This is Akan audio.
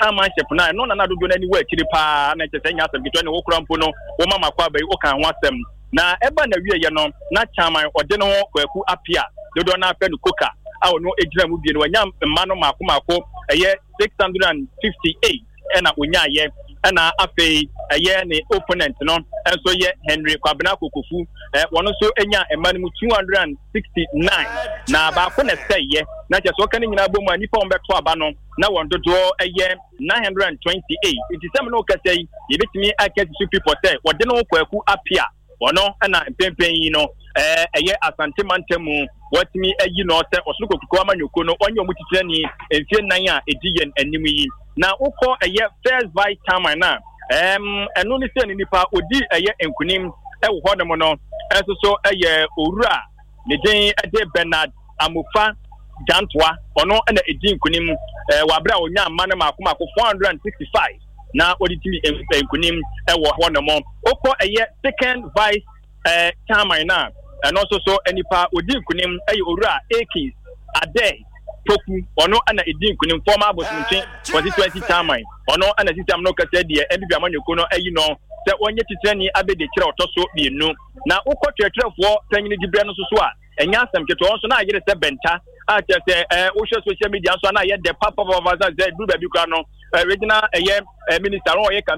chairmanship na no na do na ni wa akiri pa na che senya asem gito ne wo kurampo no wo mama kwa bai wo kan ho asem na eba na wie ye no na chairman ode no kwaku apia dodo na afa no koka awo no ejira mu bi no wanya mma no mako eye 658 ena onya ye ena afei eye ne opponent no enso ye Henry Kwabena Kokofu wono so enya emma mu 269 na ba ko na say ye na je so kan nyina bomu ani pa on beto aba no na won dodo eye 928 iti sem no ka say ye betimi akati su people say wode no kwaku apia wono ena pempen yi no eye Asante Mantemu watimi ayi no say osoko kuko amanyoko no onye omutitire ni enfie nan a ediyen anim yi na ukọ eye first vice chairman na enu ni se ni nipa odi eye enkunim ewo hodem no enso so eye owura ne den ede Bernard Amofa Jantwa ono na edi enkunim wabra onya amane makomako 465 na oditimi enkunim ewo hodem ukọ eye second vice chairman na and also so enipa odi enkunim eye owura Akis Ade Toku ono ana edin kunim former bosuntin 2020 chairman ono ana system no kase de NDP amanyoko no ayi no se onye titrani abede kire otoso bienu na ukotretrefo tanyini dibre no so a enya asem keto onso na agire se benta a che wo social media so na ye de papa za group abi kwa no regional minister on ye